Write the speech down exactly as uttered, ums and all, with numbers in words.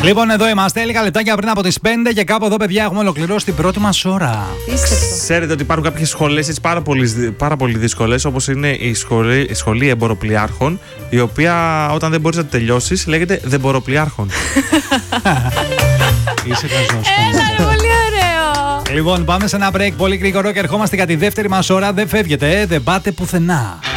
Λοιπόν, εδώ είμαστε λίγα λεπτάκια πριν από τις πέντε και κάπου εδώ, παιδιά, έχουμε ολοκληρώσει την πρώτη μας ώρα. Ξέρετε ότι υπάρχουν κάποιες σχολές πάρα πολύ, πάρα πολύ δύσκολες, όπως είναι η σχολή, η σχολή εμποροπλιάρχων, η οποία όταν δεν μπορείς να τη τελειώσεις λέγεται δεμποροπλιάρχων. Είσαι καζός. Έλα, πολύ ωραίο. Λοιπόν, πάμε σε ένα break πολύ γρήγορο και ερχόμαστε για τη δεύτερη μας ώρα. Δεν φεύγετε, ε, δεν πάτε πουθενά.